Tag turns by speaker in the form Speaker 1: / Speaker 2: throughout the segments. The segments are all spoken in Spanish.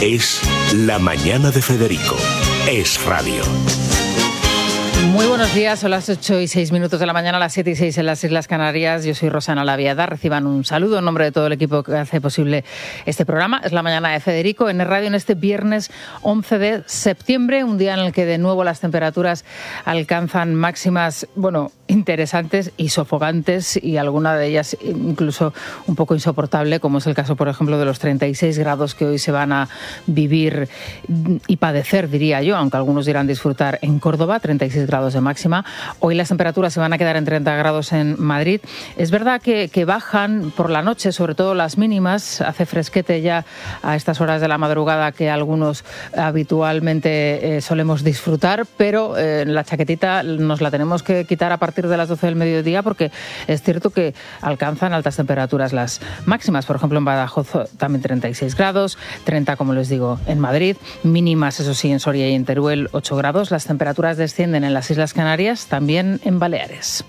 Speaker 1: Es La Mañana de Federico. Es radio.
Speaker 2: Muy buenos días, son las 8:06 de la mañana, las 7:06 en las Islas Canarias. Yo soy Rosana Laviada. Reciban un saludo en nombre de todo el equipo que hace posible este programa. Es La Mañana de Federico en el radio en este viernes 11 de septiembre, un día en el que de nuevo las temperaturas alcanzan máximas, interesantes y sofocantes, y alguna de ellas incluso un poco insoportable, como es el caso, por ejemplo, de los 36 grados que hoy se van a vivir y padecer, diría yo, aunque algunos dirán disfrutar en Córdoba, 36 grados de máxima. Hoy las temperaturas se van a quedar en 30 grados en Madrid. Es verdad que bajan por la noche, sobre todo las mínimas. Hace fresquete ya a estas horas de la madrugada que algunos habitualmente solemos disfrutar, pero la chaquetita nos la tenemos que quitar a partir de las 12 del mediodía, porque es cierto que alcanzan altas temperaturas las máximas. Por ejemplo, en Badajoz también 36 grados, 30, como les digo, en Madrid. Mínimas, eso sí, en Soria y en Teruel 8 grados. Las temperaturas descienden en las Islas Canarias, también en Baleares.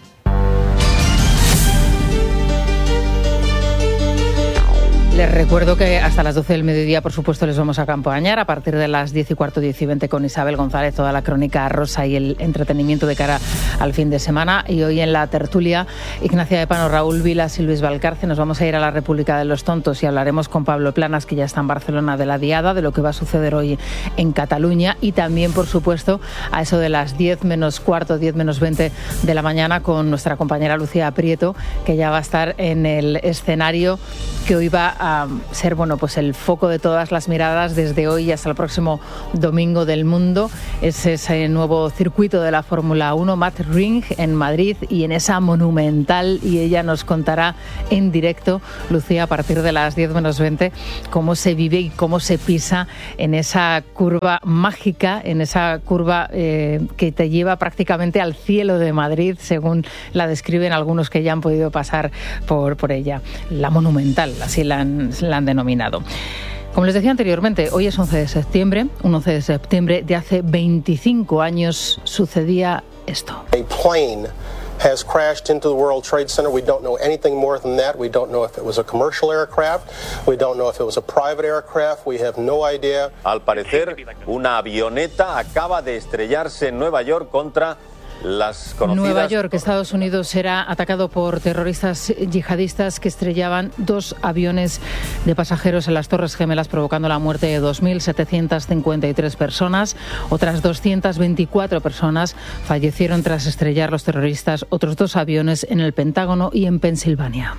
Speaker 2: Les recuerdo que hasta las 12 del mediodía, por supuesto, les vamos a acompañar a partir de las 10:15, 10:20 con Isabel González, toda la crónica rosa y el entretenimiento de cara al fin de semana. Y hoy en la tertulia, Ignacia de Pano, Raúl Vilas y Luis Valcarce. Nos vamos a ir a la República de los Tontos y hablaremos con Pablo Planas, que ya está en Barcelona, de la Diada, de lo que va a suceder hoy en Cataluña, y también, por supuesto, a eso de las 10 menos cuarto, 10 menos 20 de la mañana con nuestra compañera Lucía Prieto, que ya va a estar en el escenario que hoy va a ser el foco de todas las miradas desde hoy hasta el próximo domingo del mundo. Es ese nuevo circuito de la Fórmula 1, Mat-Ring, en Madrid, y en esa monumental, y ella nos contará en directo, Lucía, a partir de las 10 menos 20, cómo se vive y cómo se pisa en esa curva mágica, en esa curva que te lleva prácticamente al cielo de Madrid, según la describen algunos que ya han podido pasar por ella. La monumental, así la han denominado. Como les decía anteriormente, hoy es 11 de septiembre, un 11 de septiembre de hace 25 años sucedía esto.
Speaker 3: A plane has crashed into the World Trade Center. We don't know anything more than that. We don't know if it was a commercial aircraft. We don't know if it was a private aircraft. We have no idea.
Speaker 4: Al parecer, una avioneta acaba de estrellarse en Nueva York contra las conocidas...
Speaker 2: Nueva York, Estados Unidos, será atacado por terroristas yihadistas que estrellaban 2 aviones de pasajeros en las Torres Gemelas, provocando la muerte de 2.753 personas. Otras 224 personas fallecieron tras estrellar los terroristas otros 2 aviones en el Pentágono y en Pensilvania.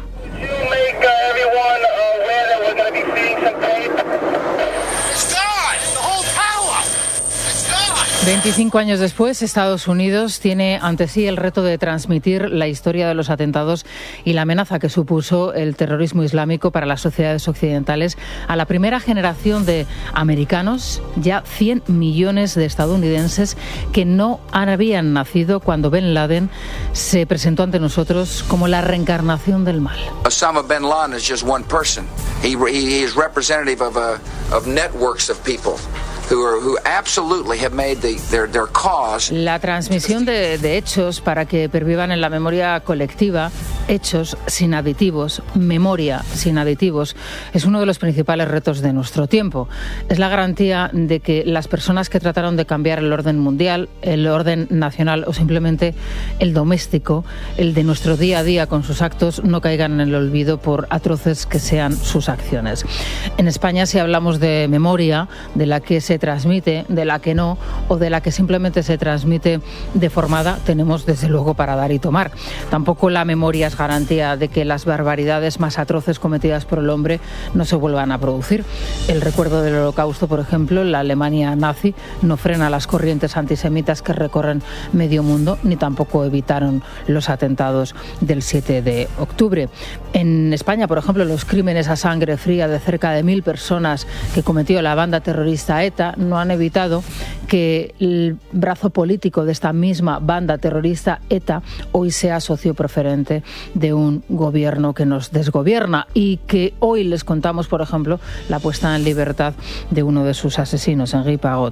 Speaker 2: 25 años después, Estados Unidos tiene ante sí el reto de transmitir la historia de los atentados y la amenaza que supuso el terrorismo islámico para las sociedades occidentales a la primera generación de americanos, ya 100 millones de estadounidenses que no habían nacido cuando Bin Laden se presentó ante nosotros como la reencarnación del mal.
Speaker 5: Osama bin Laden is just one person. He is representative of networks of people. Who absolutely have made their cause.
Speaker 2: La transmisión de hechos para que pervivan en la memoria colectiva, hechos sin aditivos, memoria sin aditivos, es uno de los principales retos de nuestro tiempo. Es la garantía de que las personas que trataron de cambiar el orden mundial, el orden nacional o simplemente el doméstico, el de nuestro día a día con sus actos, no caigan en el olvido por atroces que sean sus acciones. En España, si hablamos de memoria, de la que se transmite, de la que no, o de la que simplemente se transmite deformada, tenemos desde luego para dar y tomar. Tampoco la memoria es garantía de que las barbaridades más atroces cometidas por el hombre no se vuelvan a producir. El recuerdo del Holocausto, por ejemplo, la Alemania nazi, no frena las corrientes antisemitas que recorren medio mundo, ni tampoco evitaron los atentados del 7 de octubre. En España, por ejemplo, los crímenes a sangre fría de cerca de 1.000 personas que cometió la banda terrorista ETA no han evitado que el brazo político de esta misma banda terrorista ETA hoy sea socio preferente de un gobierno que nos desgobierna, y que hoy les contamos, por ejemplo, la puesta en libertad de uno de sus asesinos, Henri Parot.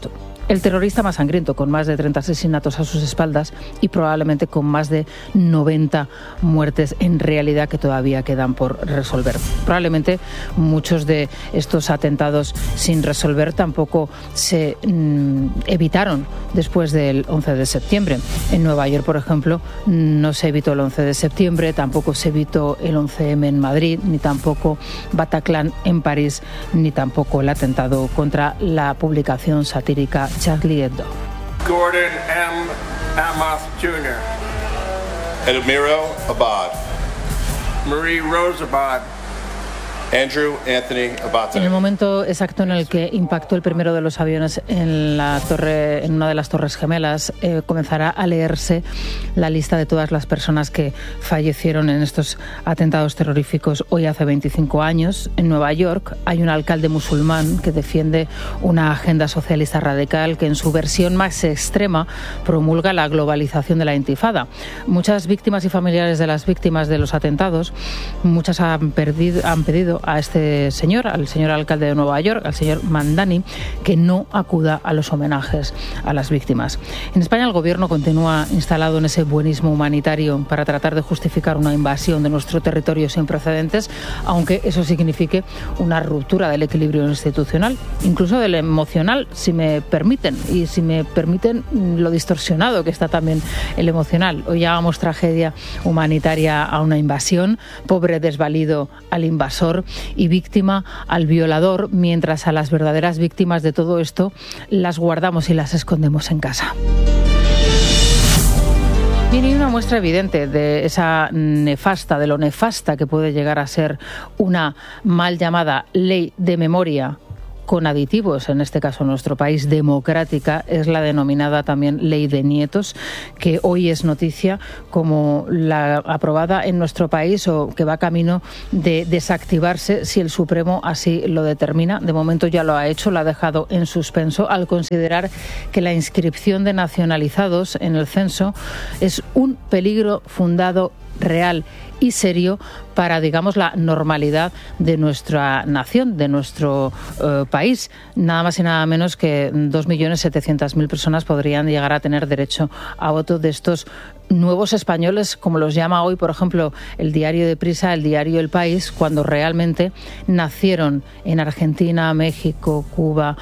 Speaker 2: el terrorista más sangriento, con más de 30 asesinatos a sus espaldas y probablemente con más de 90 muertes en realidad que todavía quedan por resolver. Probablemente muchos de estos atentados sin resolver tampoco se evitaron después del 11 de septiembre. En Nueva York, por ejemplo, no se evitó el 11 de septiembre, tampoco se evitó el 11M en Madrid, ni tampoco Bataclan en París, ni tampoco el atentado contra la publicación satírica Charlie Hebdo.
Speaker 6: Gordon M. Amoth Jr.
Speaker 7: Edmiro Abad.
Speaker 6: Marie Rose Abad.
Speaker 7: Andrew Anthony Abate.
Speaker 2: En el momento exacto en el que impactó el primero de los aviones en una de las Torres Gemelas, comenzará a leerse la lista de todas las personas que fallecieron en estos atentados terroríficos hoy hace 25 años. En Nueva York hay un alcalde musulmán que defiende una agenda socialista radical que en su versión más extrema promulga la globalización de la intifada. Muchas víctimas y familiares de las víctimas de los atentados, muchas han pedido a este señor, al señor alcalde de Nueva York, al señor Mandani, que no acuda a los homenajes a las víctimas. En España el gobierno continúa instalado en ese buenismo humanitario para tratar de justificar una invasión de nuestro territorio sin precedentes, aunque eso signifique una ruptura del equilibrio institucional, incluso del emocional, si me permiten, y si me permiten lo distorsionado que está también el emocional. Hoy llamamos tragedia humanitaria a una invasión, pobre desvalido al invasor y víctima al violador, mientras a las verdaderas víctimas de todo esto las guardamos y las escondemos en casa. Tiene una muestra evidente de de lo nefasta que puede llegar a ser una mal llamada ley de memoria con aditivos, en este caso en nuestro país, democrática, es la denominada también Ley de Nietos, que hoy es noticia como la aprobada en nuestro país o que va camino de desactivarse si el Supremo así lo determina. De momento ya lo ha hecho, lo ha dejado en suspenso al considerar que la inscripción de nacionalizados en el censo es un peligro fundado, real y serio para, digamos, la normalidad de nuestra nación, de nuestro país. Nada más y nada menos que 2.700.000 personas podrían llegar a tener derecho a voto de estos nuevos españoles, como los llama hoy, por ejemplo, el diario Deprisa, el diario El País, cuando realmente nacieron en Argentina, México, Cuba,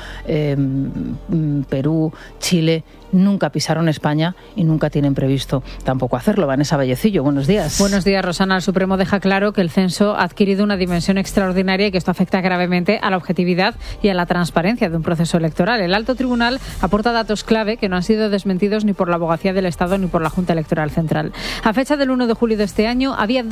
Speaker 2: Perú, Chile. Nunca pisaron España y nunca tienen previsto tampoco hacerlo. Vanessa Vallecillo, buenos días.
Speaker 8: Buenos días, Rosana. El Supremo deja claro que el censo ha adquirido una dimensión extraordinaria y que esto afecta gravemente a la objetividad y a la transparencia de un proceso electoral. El Alto Tribunal aporta datos clave que no han sido desmentidos ni por la Abogacía del Estado ni por la Junta Electoral Central. A fecha del 1 de julio de este año había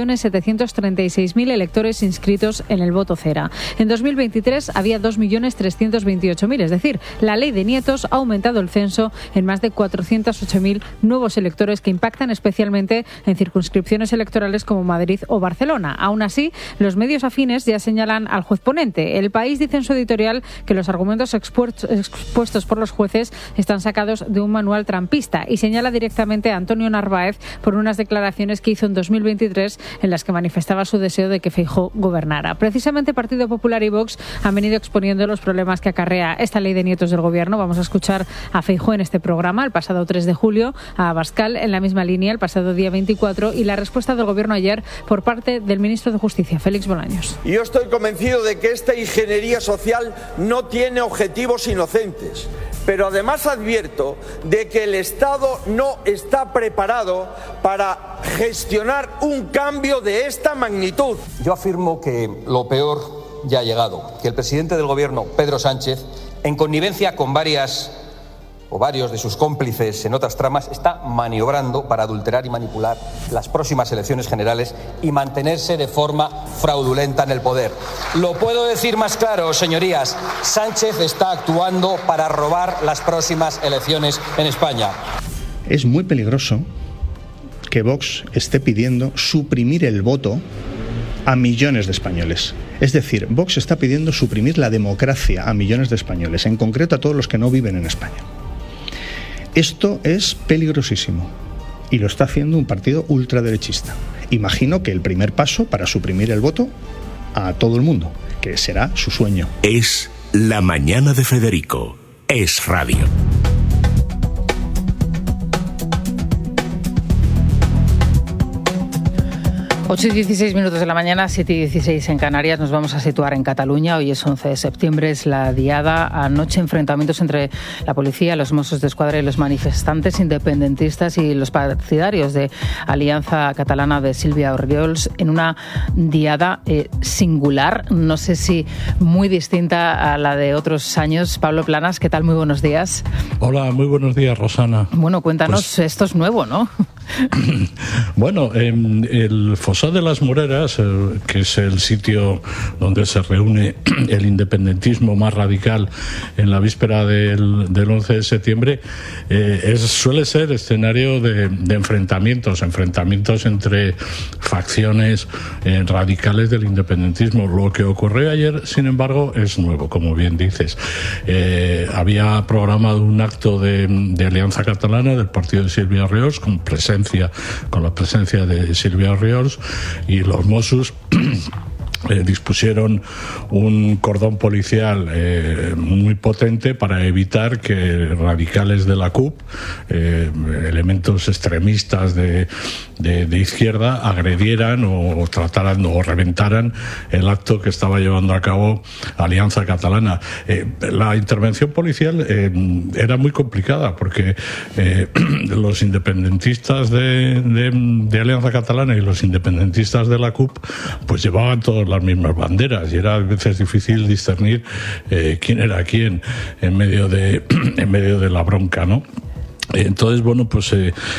Speaker 8: 2.736.000 electores inscritos en el voto cera. En 2023 había 2.328.000, es decir, la ley de Nietos ha aumentado el censo en más de 408.000 nuevos electores que impactan especialmente en circunscripciones electorales como Madrid o Barcelona. Aún así, los medios afines ya señalan al juez ponente. El País dice en su editorial que los argumentos expuestos por los jueces están sacados de un manual trampista y señala directamente a Antonio Narváez por unas declaraciones que hizo en 2023 en las que manifestaba su deseo de que Feijóo gobernara. Precisamente Partido Popular y Vox han venido exponiendo los problemas que acarrea esta ley de Nietos del Gobierno. Vamos a escuchar a Feijóo en este programa el pasado 3 de julio, a Abascal en la misma línea el pasado día 24 y la respuesta del Gobierno ayer por parte del ministro de Justicia, Félix Bolaños.
Speaker 9: Yo estoy convencido de que esta ingeniería social no tiene objetivos inocentes, pero además advierto de que el Estado no está preparado para gestionar un cambio de esta magnitud.
Speaker 10: Yo afirmo que lo peor ya ha llegado, que el presidente del Gobierno, Pedro Sánchez, en connivencia con varios de sus cómplices en otras tramas, está maniobrando para adulterar y manipular las próximas elecciones generales y mantenerse de forma fraudulenta en el poder. Lo puedo decir más claro, señorías, Sánchez está actuando para robar las próximas elecciones en España.
Speaker 11: Es muy peligroso que Vox esté pidiendo suprimir el voto a millones de españoles. Es decir, Vox está pidiendo suprimir la democracia a millones de españoles, en concreto a todos los que no viven en España. Esto es peligrosísimo y lo está haciendo un partido ultraderechista. Imagino que el primer paso para suprimir el voto a todo el mundo, que será su sueño.
Speaker 1: Es La Mañana de Federico, Es Radio.
Speaker 2: Ocho y 16 minutos de la mañana, 7 y 16 en Canarias. Nos vamos a situar en Cataluña. Hoy es 11 de septiembre, es la diada. Anoche enfrentamientos entre la policía, los Mossos d'Esquadra y los manifestantes independentistas y los partidarios de Alianza Catalana de Sílvia Orriols en una diada singular, no sé si muy distinta a la de otros años. Pablo Planas, ¿qué tal? Muy buenos días.
Speaker 12: Hola, muy buenos días, Rosana.
Speaker 2: Bueno, cuéntanos, pues, esto es nuevo, ¿no?
Speaker 12: Bueno, el Fossar de las Moreras, que es el sitio donde se reúne el independentismo más radical en la víspera del 11 de septiembre, suele ser escenario de enfrentamientos entre facciones radicales del independentismo. Lo que ocurrió ayer, sin embargo, es nuevo, como bien dices. Había programado un acto de Alianza Catalana del partido de Sílvia Orriols con la presencia de Sílvia Orriols, y los Mossos dispusieron un cordón policial muy potente para evitar que radicales de la CUP, elementos extremistas de izquierda, agredieran o trataran o reventaran el acto que estaba llevando a cabo Alianza Catalana. La intervención policial era muy complicada porque los independentistas de Alianza Catalana y los independentistas de la CUP pues llevaban todos las mismas banderas y era a veces difícil discernir quién era quién en medio de la bronca, ¿no? Entonces, bueno, pues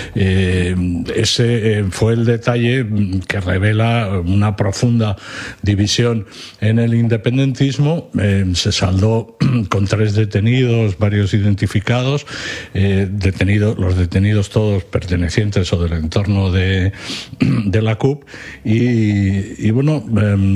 Speaker 12: ese fue el detalle que revela una profunda división en el independentismo. Se saldó con 3 detenidos, varios identificados, los detenidos todos pertenecientes o del entorno de la CUP, y bueno,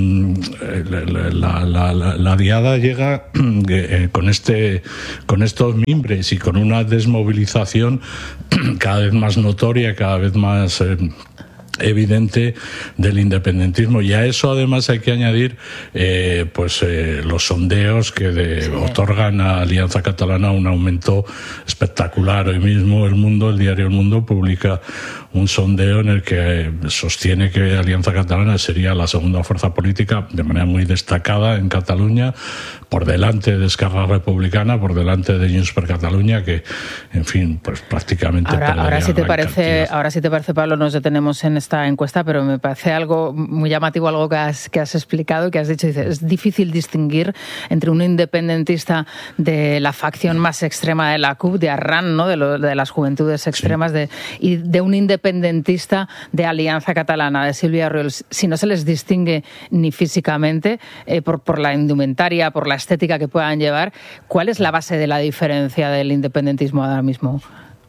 Speaker 12: la diada llega con estos mimbres y con una desmovilización cada vez más notoria, cada vez más evidente del independentismo. Y a eso además hay que añadir los sondeos que otorgan a Alianza Catalana un aumento espectacular. Hoy mismo el diario El Mundo publica un sondeo en el que sostiene que Alianza Catalana sería la segunda fuerza política de manera muy destacada en Cataluña, por delante de Esquerra Republicana, por delante de Junts per Catalunya, que, en fin, pues prácticamente
Speaker 2: ahora si te parece, Pablo, nos detenemos en esta encuesta, pero me parece algo muy llamativo, algo que has explicado y que has dicho. Dices, es difícil distinguir entre un independentista de la facción más extrema de la CUP, de Arran, ¿no? de las juventudes extremas, y de un independentista de Alianza Catalana, de Sílvia Orriols. Si no se les distingue ni físicamente, por la indumentaria, por la estética que puedan llevar, ¿cuál es la base de la diferencia del independentismo ahora mismo?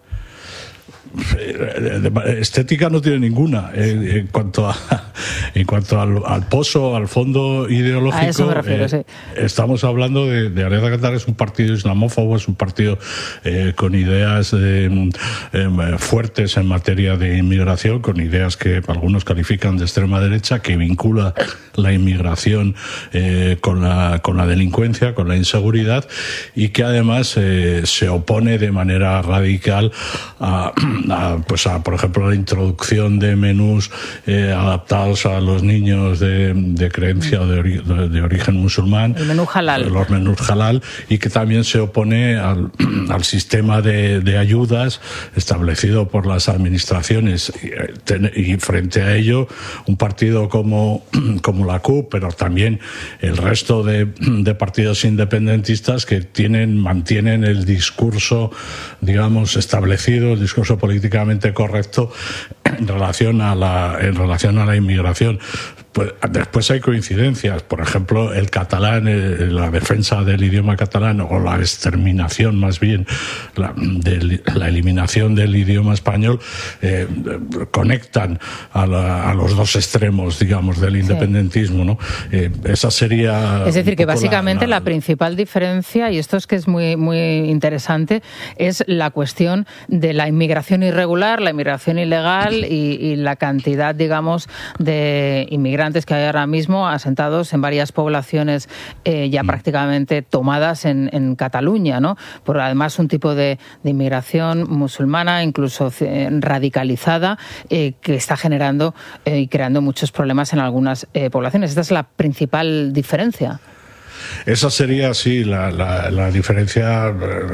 Speaker 12: Estética no tiene ninguna. En cuanto al pozo, al fondo ideológico,
Speaker 2: a eso me refiero, sí.
Speaker 12: Estamos hablando de Alianza Catalana. Es un partido islamófobo, es un partido con ideas fuertes en materia de inmigración, con ideas que algunos califican de extrema derecha, que vincula la inmigración con la delincuencia, con la inseguridad, y que además se opone de manera radical a por ejemplo, la introducción de menús adaptados a los niños de creencia o de origen musulmán,
Speaker 2: el menú halal,
Speaker 12: los menús halal, y que también se opone al sistema de ayudas establecido por las administraciones, y frente a ello un partido como la CUP, pero también el resto de partidos independentistas que mantienen el discurso, digamos, establecido, el discurso políticamente correcto en relación a la inmigración. Pues después hay coincidencias, por ejemplo, el catalán, la defensa del idioma catalán, o la exterminación, más bien, la eliminación del idioma español, conectan a los dos extremos, digamos, del independentismo, ¿no? Esa sería...
Speaker 2: Es decir, que básicamente la principal diferencia, y esto es que es muy, muy interesante, es la cuestión de la inmigración irregular, la inmigración ilegal y la cantidad, digamos, de inmigrantes inmigrantes que hay ahora mismo asentados en varias poblaciones ya prácticamente tomadas en Cataluña, ¿no? Por además un tipo de inmigración musulmana, incluso radicalizada, que está generando y creando muchos problemas en algunas poblaciones. Esta es la principal diferencia.
Speaker 12: Esa sería, sí, la diferencia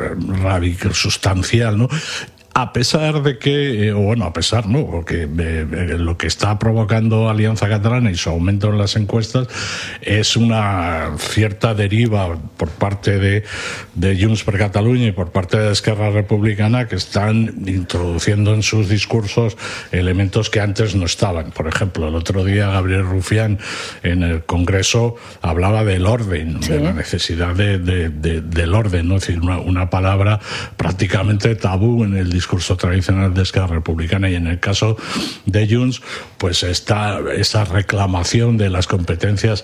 Speaker 12: sustancial, ¿no? A pesar de que, porque lo que está provocando Alianza Catalana y su aumento en las encuestas es una cierta deriva por parte de Junts per Catalunya y por parte de Esquerra Republicana, que están introduciendo en sus discursos elementos que antes no estaban. Por ejemplo, el otro día Gabriel Rufián en el Congreso hablaba del orden, de la necesidad del orden, ¿no? Es decir, una palabra prácticamente tabú en el discurso tradicional de Esquerra Republicana, y en el caso de Junts, pues está esa reclamación de las competencias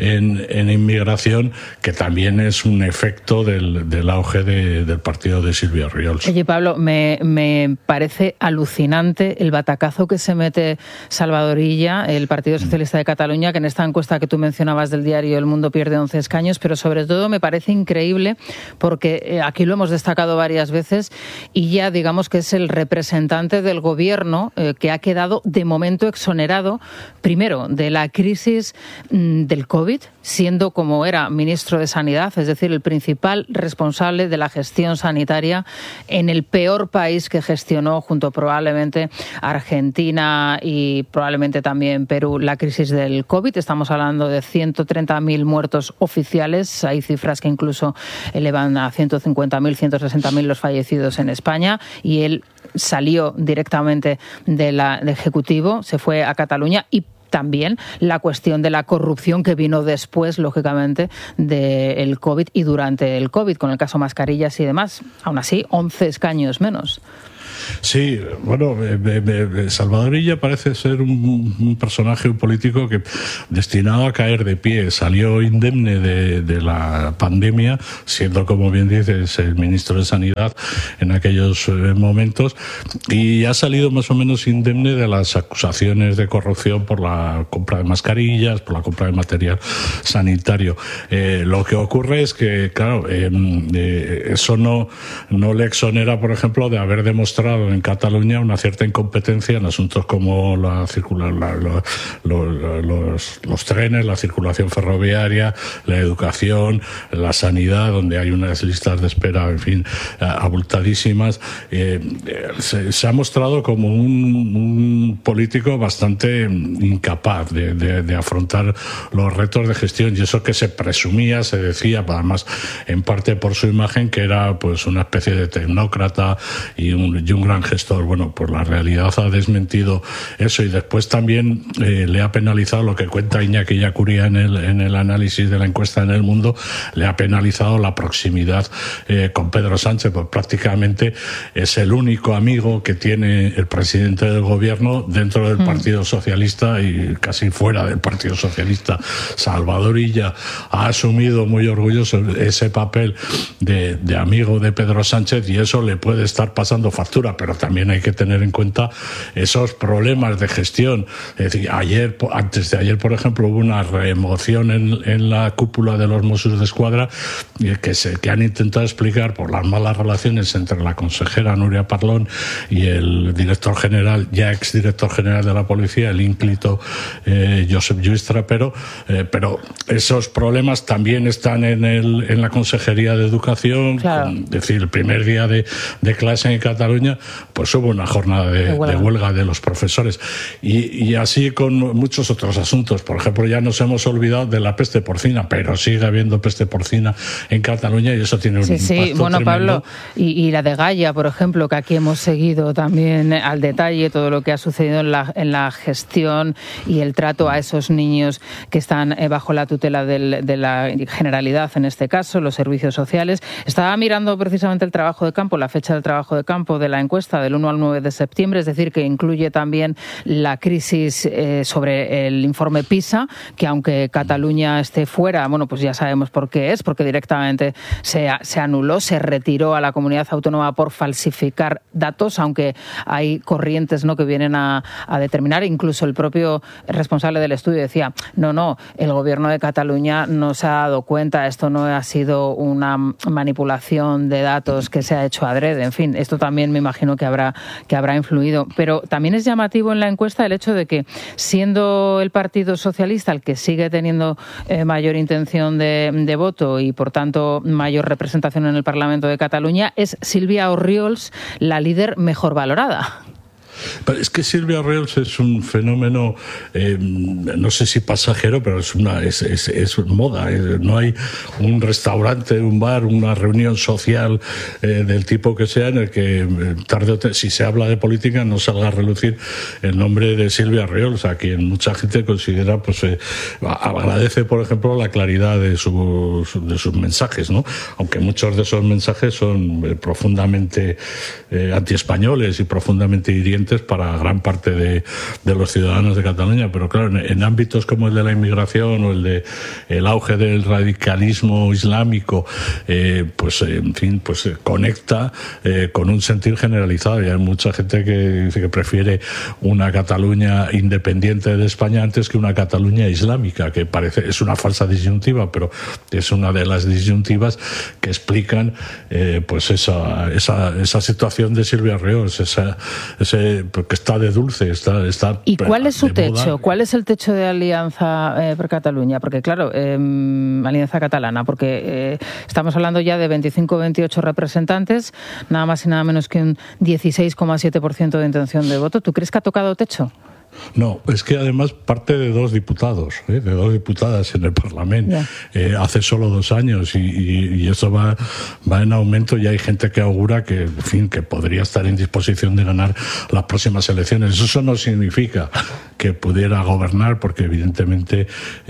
Speaker 12: en inmigración, que también es un efecto del auge del partido de Silvia Riols.
Speaker 2: Oye, Pablo, me parece alucinante el batacazo que se mete Salvador Illa, el Partido Socialista de Cataluña, que en esta encuesta que tú mencionabas del diario El Mundo pierde 11 escaños, pero sobre todo me parece increíble porque aquí lo hemos destacado varias veces, y ya digamos que es el representante del gobierno que ha quedado de momento exonerado, primero, de la crisis del COVID, siendo como era ministro de Sanidad, es decir, el principal responsable de la gestión sanitaria en el peor país que gestionó, junto probablemente a Argentina y probablemente también Perú, la crisis del COVID. Estamos hablando de 130.000 muertos oficiales, hay cifras que incluso elevan a 150.000, 160.000 los fallecidos en España, y él salió directamente del Ejecutivo, se fue a Cataluña, y también la cuestión de la corrupción que vino después, lógicamente, del COVID y durante el COVID, con el caso mascarillas y demás. Aún así, 11 escaños menos.
Speaker 12: Sí, bueno, Salvador Illa parece ser un personaje, un político que destinado a caer de pie. Salió indemne de la pandemia, siendo, como bien dices, el ministro de Sanidad en aquellos momentos, y ha salido más o menos indemne de las acusaciones de corrupción por la compra de mascarillas, por la compra de material sanitario. Lo que ocurre es que, claro, eso no le exonera, por ejemplo, de haber demostrado en Cataluña una cierta incompetencia en asuntos como los trenes, la circulación ferroviaria, la educación, la sanidad, donde hay unas listas de espera, en fin, abultadísimas. Se ha mostrado como un político bastante incapaz de afrontar los retos de gestión, y eso que se presumía, se decía, además en parte por su imagen, que era pues una especie de tecnócrata y un gran gestor. Bueno, pues la realidad ha desmentido eso, y después también le ha penalizado, lo que cuenta Iñaki Yacuría en el análisis de la encuesta en El Mundo, le ha penalizado la proximidad con Pedro Sánchez, pues prácticamente es el único amigo que tiene el presidente del gobierno dentro del Partido Socialista y casi fuera del Partido Socialista. Salvador Illa ha asumido muy orgulloso ese papel de amigo de Pedro Sánchez, y eso le puede estar pasando factura, pero también hay que tener en cuenta esos problemas de gestión. Es decir, antes de ayer, por ejemplo, hubo una remoción en la cúpula de los Mossos d'Esquadra que han intentado explicar por las malas relaciones entre la consejera Núria Parlon y el director general, ya exdirector general de la policía, el ínclito Josep Lluís Trapero, pero esos problemas también están en la Consejería de Educación. Claro. Es decir, el primer día de clase en Cataluña, pues hubo una jornada de huelga de los profesores, y así con muchos otros asuntos. Por ejemplo, ya nos hemos olvidado de la peste porcina, pero sigue habiendo peste porcina en Cataluña, y eso tiene un impacto
Speaker 2: bueno,
Speaker 12: tremendo.
Speaker 2: Pablo, y la de Gaia, por ejemplo, que aquí hemos seguido también al detalle todo lo que ha sucedido en la gestión y el trato a esos niños que están bajo la tutela de la Generalidad, en este caso, los servicios sociales. Estaba mirando precisamente el trabajo de campo, la fecha del trabajo de campo de la encuesta del 1 al 9 de septiembre, es decir, que incluye también la crisis sobre el informe PISA, que aunque Cataluña esté fuera, bueno, pues ya sabemos por qué es, porque directamente se anuló, se retiró a la comunidad autónoma por falsificar datos, aunque hay corrientes, ¿no?, que vienen a determinar. Incluso el propio responsable del estudio decía, no, el gobierno de Cataluña no se ha dado cuenta, esto no ha sido una manipulación de datos que se ha hecho adrede. En fin, esto también me imagino que habrá influido. Pero también es llamativo en la encuesta el hecho de que, siendo el Partido Socialista el que sigue teniendo mayor intención de voto y, por tanto, mayor representación en el Parlamento de Cataluña, es Sílvia Orriols la líder mejor valorada.
Speaker 12: Pero es que Sílvia Orriols es un fenómeno, no sé si pasajero, pero es moda. No hay un restaurante, un bar, una reunión social del tipo que sea en el que si se habla de política no salga a relucir el nombre de Sílvia Orriols, a quien mucha gente considera, pues agradece, por ejemplo, la claridad de sus mensajes, ¿no? Aunque muchos de esos mensajes son profundamente antiespañoles y profundamente hirientes para gran parte de los ciudadanos de Cataluña, pero claro, en ámbitos como el de la inmigración o el auge del radicalismo islámico, pues conecta con un sentir generalizado, y hay mucha gente que dice que prefiere una Cataluña independiente de España antes que una Cataluña islámica, que es una falsa disyuntiva, pero es una de las disyuntivas que explican pues esa situación de Sílvia Orriols, porque está de dulce, está.
Speaker 2: ¿Y cuál es su techo?
Speaker 12: Moda.
Speaker 2: ¿Cuál es el techo de Alianza per Catalunya? Porque claro, Alianza Catalana, porque estamos hablando ya de 25 o 28 representantes, nada más y nada menos que un 16,7% de intención de voto. ¿Tú crees que ha tocado techo?
Speaker 12: No, es que además parte de dos diputados, de dos diputadas en el Parlamento, hace solo 2 años, y eso va en aumento, y hay gente que augura que, en fin, que podría estar en disposición de ganar las próximas elecciones. Eso no significa que pudiera gobernar, porque evidentemente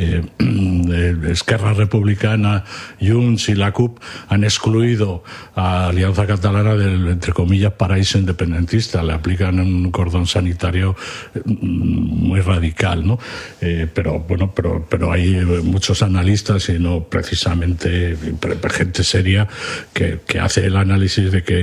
Speaker 12: Esquerra Republicana, Junts y la CUP han excluido a Alianza Catalana del, entre comillas, paraíso independentista. Le aplican un cordón sanitario muy radical, ¿no? Pero hay muchos analistas, y no precisamente gente seria, que hace el análisis de que